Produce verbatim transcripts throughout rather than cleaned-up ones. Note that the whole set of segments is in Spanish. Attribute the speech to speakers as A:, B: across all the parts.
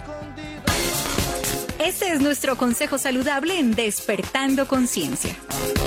A: Este es nuestro consejo saludable en Despertando Conciencia.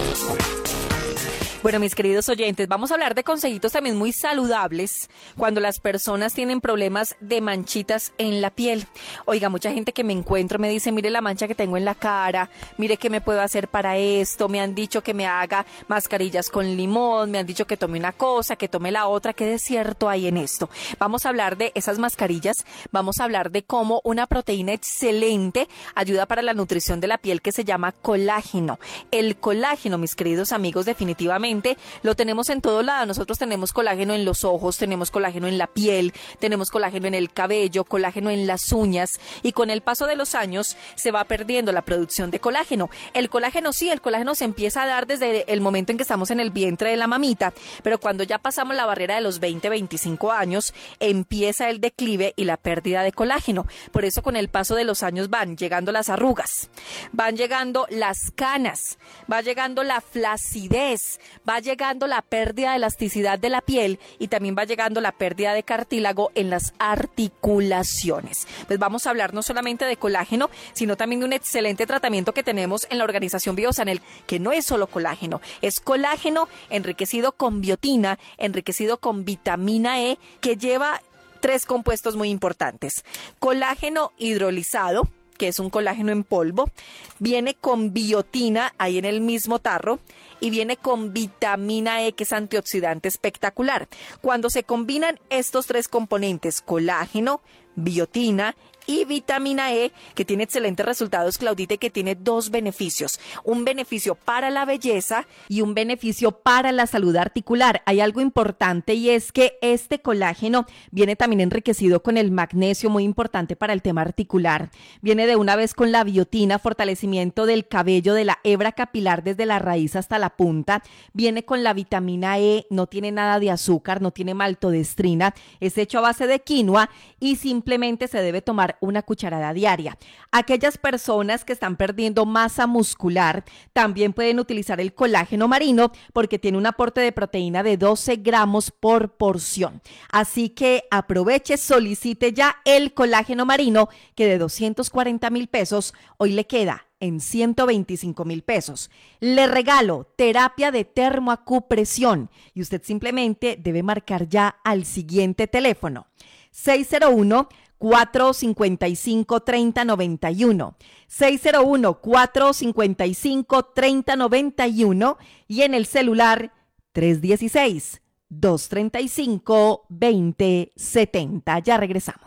B: Bueno, mis queridos oyentes, vamos a hablar de consejitos también muy saludables cuando las personas tienen problemas de manchitas en la piel. Oiga, mucha gente que me encuentro me dice, mire la mancha que tengo en la cara, mire qué me puedo hacer para esto, me han dicho que me haga mascarillas con limón, me han dicho que tome una cosa, que tome la otra, ¿qué de cierto hay en esto? Vamos a hablar de esas mascarillas, vamos a hablar de cómo una proteína excelente ayuda para la nutrición de la piel que se llama colágeno. El colágeno, mis queridos amigos, definitivamente lo tenemos en todo lado. Nosotros tenemos colágeno en los ojos, tenemos colágeno en la piel, tenemos colágeno en el cabello, colágeno en las uñas, y con el paso de los años se va perdiendo la producción de colágeno. El colágeno sí, el colágeno se empieza a dar desde el momento en que estamos en el vientre de la mamita, pero cuando ya pasamos la barrera de los veinte, veinticinco años, empieza el declive y la pérdida de colágeno. Por eso con el paso de los años van llegando las arrugas, van llegando las canas, va llegando la flacidez, va llegando la pérdida de elasticidad de la piel y también va llegando la pérdida de cartílago en las articulaciones. Pues vamos a hablar no solamente de colágeno, sino también de un excelente tratamiento que tenemos en la organización Biosanel, que no es solo colágeno, es colágeno enriquecido con biotina, enriquecido con vitamina E, que lleva tres compuestos muy importantes. Colágeno hidrolizado, que es un colágeno en polvo, viene con biotina ahí en el mismo tarro, y viene con vitamina E, que es antioxidante espectacular. Cuando se combinan estos tres componentes, colágeno, biotina y vitamina E, que tiene excelentes resultados, Claudita, y que tiene dos beneficios. Un beneficio para la belleza y un beneficio para la salud articular. Hay algo importante, y es que este colágeno viene también enriquecido con el magnesio, muy importante para el tema articular. Viene de una vez con la biotina, fortalecimiento del cabello, de la hebra capilar desde la raíz hasta la punta. Viene con la vitamina E, no tiene nada de azúcar, no tiene maltodextrina, es hecho a base de quinoa y simplemente se debe tomar una cucharada diaria. Aquellas personas que están perdiendo masa muscular también pueden utilizar el colágeno marino, porque tiene un aporte de proteína de doce gramos por porción. Así que aproveche, solicite ya el colágeno marino, que de doscientos cuarenta mil pesos hoy le queda en ciento veinticinco mil pesos. Le regalo terapia de termoacupresión y usted simplemente debe marcar ya al siguiente teléfono: seis cero uno, cuatro cinco cinco, tres cero nueve uno, seis cero uno, cuatro cinco cinco, tres cero nueve uno, y en el celular tres uno seis, dos tres cinco, dos cero siete cero. Ya regresamos.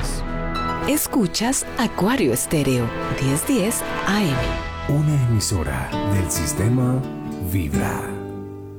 C: Escuchas Acuario Estéreo diez diez A M.
D: Una emisora del sistema Vibra.